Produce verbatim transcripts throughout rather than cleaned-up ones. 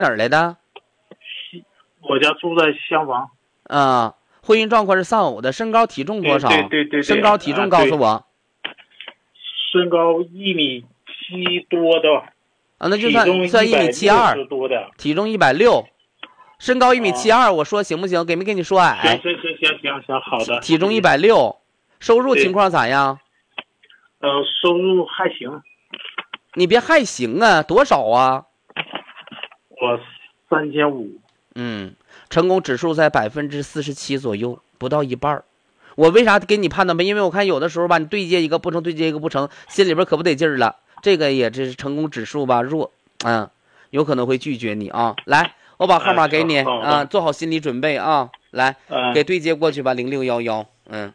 哪儿来的？ 我家住在厢房。 啊，婚姻状况是丧偶的，身高体重多少？ 对对对 对, 对身高体重告诉我。 啊、身高一米七多的。 啊，那就算算一米七二多的， 体重一百六，身高一米七二，我说行不行？给没给你说矮？ 行行行行行行，好的。 体重一百六，收入情况咋样？ 呃，收入还行。 你别还行啊，多少啊？ 我三千五。 嗯，成功指数在百分之四十七左右，不到一半。我为啥给你判断没？因为我看有的时候吧，你对接一个不成，对接一个不成，心里边可不得劲儿了。这个也这是成功指数吧弱，嗯，有可能会拒绝你啊。来，我把号码给你啊、呃，做好心理准备啊。来， 呃、 给对接过去吧，零六幺幺，嗯。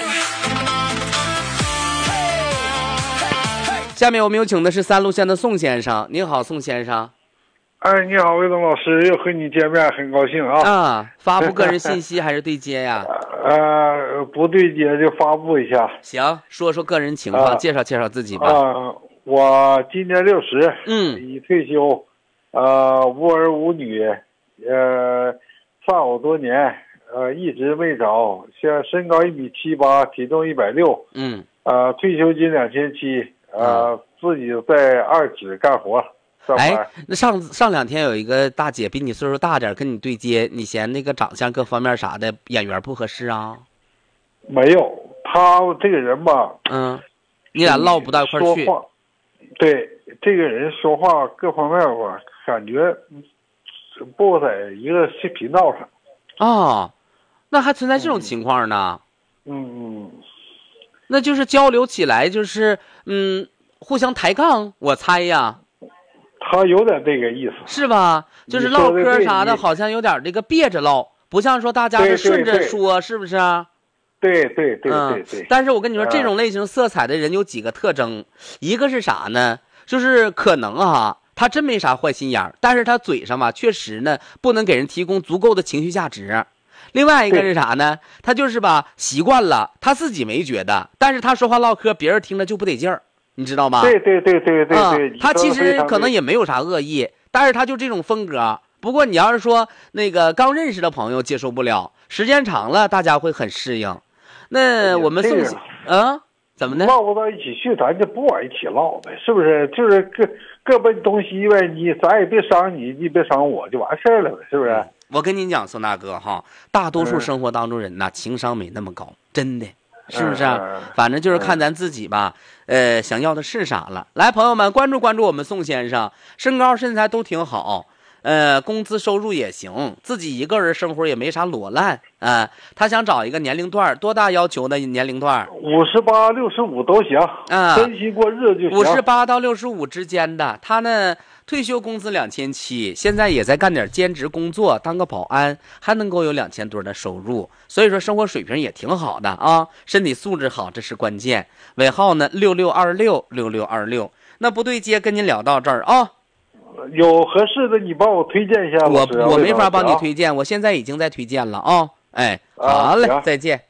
下面我们有请的是三路线的宋先生，您好，宋先生。 哎，你好，魏东老师，又和你见面，很高兴啊。 啊，发布个人信息还是对接呀？ 呃，不对接就发布一下。 行，说说个人情况， 啊、 介绍介绍自己吧。 啊、呃，我今年六十， 嗯， 已退休，呃，无儿无女，呃，丧偶多年，呃，一直没找。现在身高一米七八，体重一百六， 嗯， 呃，退休金两千七，呃、嗯，自己在二指干活。 哎，那上上两天有一个大姐比你岁数大点，跟你对接，你嫌那个长相各方面啥的眼缘不合适啊？ 没有，他这个人吧， 嗯，你俩唠不到一块去。 说话，对，这个人说话各方面吧，感觉不在一个频道上。 哦，那还存在这种情况呢？ 嗯嗯， 那就是交流起来就是嗯，互相抬杠，我猜呀。 他有点这个意思， 是吧？就是唠嗑啥的，好像有点这个别着唠，不像说大家是顺着说，是不是啊？ 对对对对对。 但是我跟你说，这种类型色彩的人有几个特征，一个是啥呢？就是可能啊，他真没啥坏心眼，但是他嘴上吧，确实呢，不能给人提供足够的情绪价值。另外一个是啥呢？他就是吧，习惯了，他自己没觉得，但是他说话唠嗑，别人听了就不得劲儿。你知道吗？ 对对对对对对、 嗯，他其实可能也没有啥恶意，但是他就这种风格。不过你要是说那个刚认识的朋友接受不了，时间长了大家会很适应。那我们宋啊，怎么的？ 唠不到一起去，咱就不往一起唠呗，是不是？就是各各奔东西呗，你咱也别伤你，你别伤我，就完事儿了呗，是不是？嗯、 我跟你讲，宋大哥哈，大多数生活当中人呐，嗯、情商没那么高，真的。是不是、啊嗯？ 反正就是看咱自己吧，嗯、呃，想要的是啥了。来，朋友们，关注关注我们宋先生，身高身材都挺好，呃，工资收入也行，自己一个人生活也没啥裸烂啊、呃。他想找一个年龄段多大要求的年龄段？ 五十八、六十五都行啊， 珍惜过日子就行。 五十八到六十五之间的，他呢？退休工资两千七，现在也在干点兼职工作，当个保安，还能够有两千多的收入，所以说生活水平也挺好的啊，身体素质好，这是关键。尾号呢六六二六六六二六，那不对接，跟您聊到这儿啊。 有合适的你帮我推荐一下。 我我没法帮你推荐，我现在已经在推荐了啊。哎，好嘞， 啊、 再见。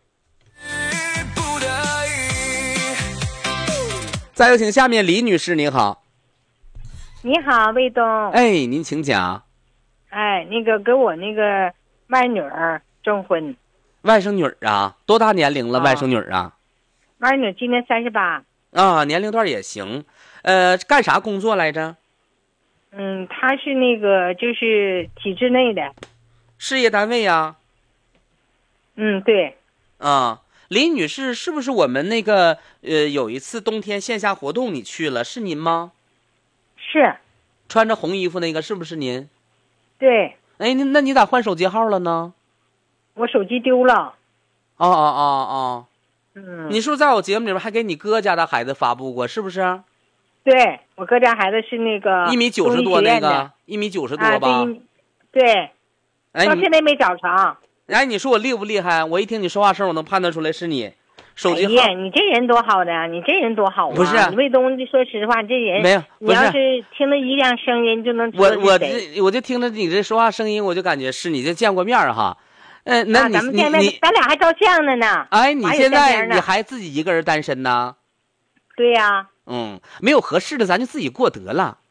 再有请下面李女士，您好。 你好，魏东。 哎，您请讲。 哎，那个给我那个外女儿征婚。 外甥女儿啊，多大年龄了？啊、外甥女儿啊？ 外甥女今年三十八。 啊，年龄段也行。呃，干啥工作来着？ 嗯，她是那个就是体制内的。 事业单位呀、啊？ 嗯，对。 啊，李女士，是不是我们那个呃有一次冬天线下活动你去了？是您吗？ 是， 穿着红衣服那个是不是您？ 对。 哎，那那你咋换手机号了呢？ 我手机丢了。 哦哦哦哦。 嗯。 你是不是在我节目里面还给你哥家的孩子发布过？是不是？ 对，我哥家孩子是那个一米九十多那个，一米九十多吧？ 啊、对。对。 哎， 到现在没找成。 哎，你说我厉不厉害？我一听你说话声，我能判断出来是你。手机号， 哎呀，你这人多好的，你这人多好啊！ 不是， 魏东，说实话，这人没有， 你要是听了一辆声音就能知道是谁。 我我这我就听着你这说话声音，我就感觉是你这见过面哈。嗯、呃，那你、 啊、咱们见面， 你咱俩还照相了呢。 哎，你现在你还自己一个人单身呢？ 对呀、啊。 嗯，没有合适的，咱就自己过得了。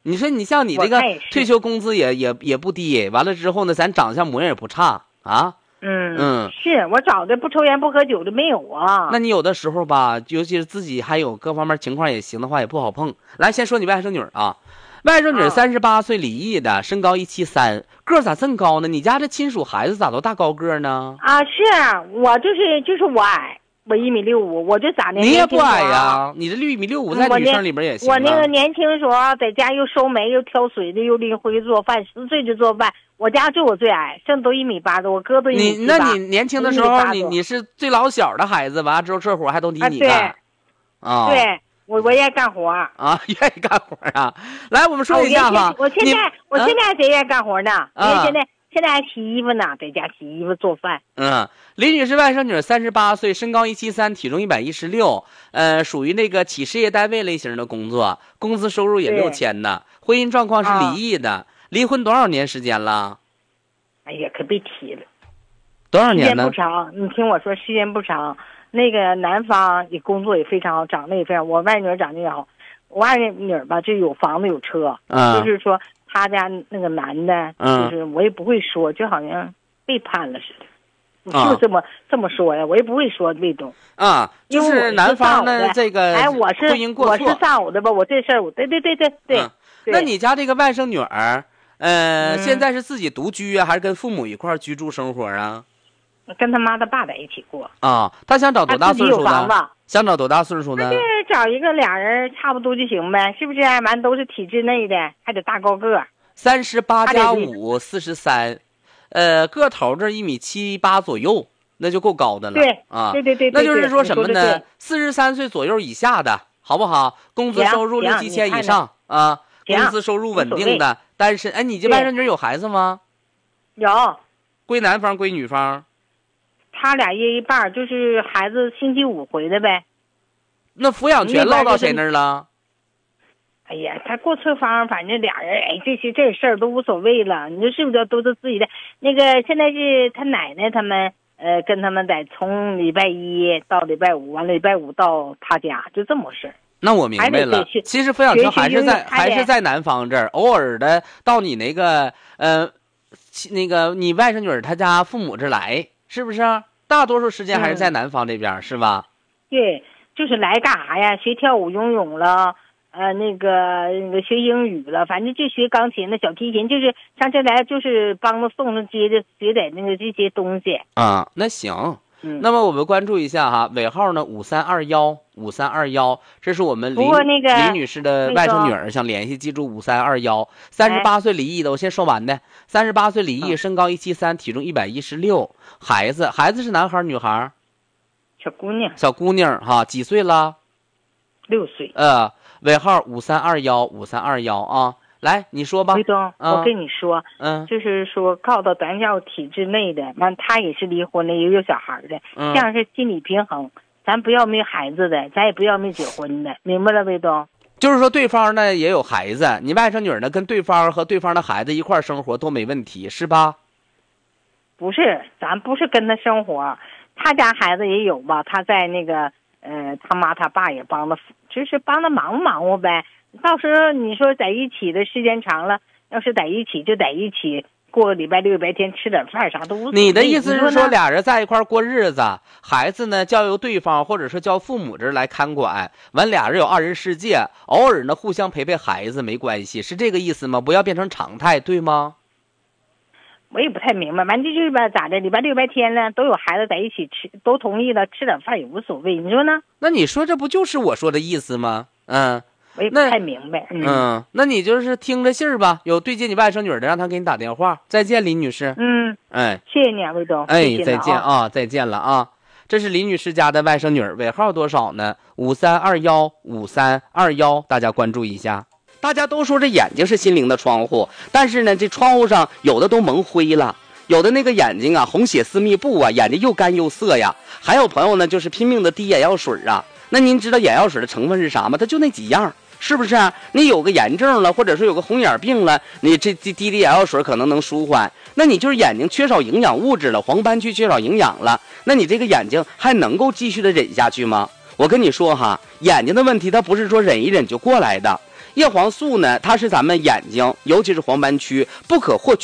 你说你像你这个退休工资也也也不低，完了之后呢，咱长相模样也不差啊。 嗯嗯， 是我找的不抽烟不喝酒的没有啊。 那你有的时候吧，尤其是自己还有各方面情况也行的话，也不好碰。来，先说你外甥女啊，外甥女三十八岁，离异的，身高一七三，个咋这么高呢？你家这亲属孩子咋都大高个呢？ 啊，是我就是就是我矮。我一米六五，我就咋的？ 你也不矮呀，你这一米六五在女生里边也行。 我那个年轻时候在家又收煤又挑水的，又拎灰做饭，十岁就做饭。我家就我最矮，剩都一米八多，我哥都一米你那你年轻的时候，你你是最老小的孩子，完了之后这活还都得你干。啊， 对，我我愿意干活啊， 愿意干活啊。来，我们说一下哈。 我现在我现在谁愿意干活呢？ 啊， 现在。现在还洗衣服呢，在家洗衣服做饭。 嗯，李女士外甥女，三十八岁，身高一七三，体重一百一十六，呃，属于那个企事业单位类型的工作，工资收入也六千呢。婚姻状况是离异的，啊、离婚多少年时间了？ 哎呀，可别提了。 多少年呢？ 时间不长，你听我说，时间不长。那个男方也工作也非常好，长得也非常，我外女长得也好。我外女吧，就有房子有车， 嗯、 就是说。他家那个男的，就是我也不会说，就好像背叛了似的，就这么这么说呀，我也不会说魏东啊，就是男方的这个哎，我是我是上午的吧，我这事儿我对对对对对。 那你家这个外甥女儿，呃，现在是自己独居啊，还是跟父母一块居住生活啊？ 跟他妈他爸在一起过啊。他想找多大岁数的？想找多大岁数的？ 就是找一个俩人差不多就行呗，是不是？完都是体制内的，还得大高个。 三十八加五，四十三，呃，个头这一米七八左右，那就够高的了。 对啊， 对对对， 那就是说什么呢？四十三岁左右以下的，好不好？工资收入六七千以上啊，工资收入稳定的，单身。哎，你这外甥女有孩子吗？ 有。 归男方归女方？ 他俩一一半，就是孩子星期五回来呗。 那抚养权落到谁那儿了？ 哎呀，他过错方，反正俩人，哎，这些这事儿都无所谓了。你说是不是？都是自己的。那个现在是他奶奶他们，呃，跟他们在从礼拜一到礼拜五，完了礼拜五到他家，就这么事儿。 那我明白了。其实抚养权还是在还是在男方这儿，偶尔的到你那个呃，那个你外甥女儿她家父母这儿来，是不是？大多数时间还是在男方这边，嗯、是吧？ 对，就是来干啥呀？学跳舞、游泳了。呃，那个那个学英语了，反正就学钢琴的小提琴，就是上这来就是帮着送着接着学点那个这些东西啊。那行，嗯，那么我们关注一下哈，尾号呢五三二幺五三二幺，这是我们李那个李女士的外甥女儿，想联系，记住五三二幺，三十八岁离异的，我先说完的，三十八岁离异，身高一七三，体重一百一十六，孩子孩子是男孩女孩？ 小姑娘， 小姑娘哈，几岁了？ 六岁。 呃。尾号五三二幺五三二幺啊，来你说吧。 魏东， 啊、 我跟你说， 嗯， 就是说告到咱家体制内的，完他也是离婚了，也有小孩的， 嗯、 这样是心理平衡。咱不要没孩子的，咱也不要没结婚的，明白了，魏东？ 就是说对方呢也有孩子，你外甥女呢跟对方和对方的孩子一块生活都没问题，是吧？ 不是，咱不是跟他生活，他家孩子也有吧？他在那个。呃，他妈他爸也帮他，就是帮他忙忙活呗。到时候你说在一起的时间长了，要是在一起就在一起过礼拜六礼拜天吃点饭啥都无所谓。 你的意思是说俩人在一块过日子，孩子呢交由对方或者是交父母这来看管，完俩人有二人世界，偶尔呢互相陪陪孩子没关系，是这个意思吗？不要变成常态，对吗？ 我也不太明白，反正就是吧，咋的？礼拜六、礼拜天呢，都有孩子在一起吃，都同意了，吃点饭也无所谓，你说呢？ 那你说这不就是我说的意思吗？嗯， 我也不太明白。 嗯，嗯那你就是听着信儿吧，有对接你外甥女的，让她给你打电话。再见，李女士。 嗯， 哎， 谢谢你啊，魏东。 哎，再见啊，再见了啊。这是李女士家的外甥女，尾号多少呢？五三二幺五三二幺，大家关注一下。大家都说这眼睛是心灵的窗户，但是呢，这窗户上有的都蒙灰了，有的那个眼睛啊，红血丝密布啊，眼睛又干又涩呀。还有朋友呢，就是拼命的滴眼药水啊。那您知道眼药水的成分是啥吗？它就那几样，是不是啊？你有个炎症了，或者是有个红眼病了，你这滴滴眼药水可能能舒缓。那你就是眼睛缺少营养物质了，黄斑区缺少营养了，那你这个眼睛还能够继续的忍下去吗？我跟你说哈，眼睛的问题它不是说忍一忍就过来的。 叶黄素呢，它是咱们眼睛，尤其是黄斑区不可或缺。